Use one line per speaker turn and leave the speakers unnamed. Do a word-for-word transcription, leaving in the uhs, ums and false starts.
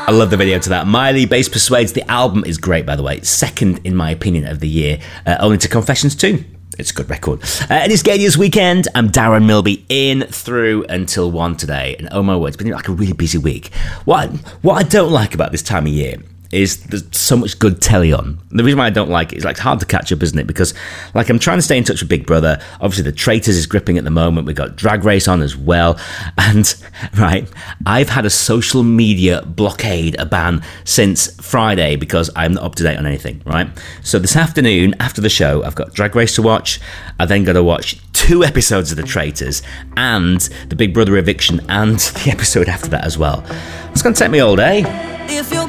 I love the video to that. Miley, Bass Persuades. The album is great, by the way. Second, in my opinion, of the year, uh, only to Confessions two. It's a good record. Uh, it is Gadia's weekend. I'm Darren Milby, in, through, until one today. And oh my word, it's been like a really busy week. What, what I don't like about this time of year is there's so much good telly on. The reason why I don't like it is like it's hard to catch up, isn't it? Because like I'm trying to stay in touch with Big Brother. Obviously the Traitors is gripping at the moment. We've got Drag Race on as well. And right, I've had a social media blockade, a ban since Friday because I'm not up to date on anything, right? So this afternoon after the show, I've got Drag Race to watch. I then got to watch two episodes of The Traitors and the Big Brother eviction and the episode after that as well. It's going to take me all day. If you're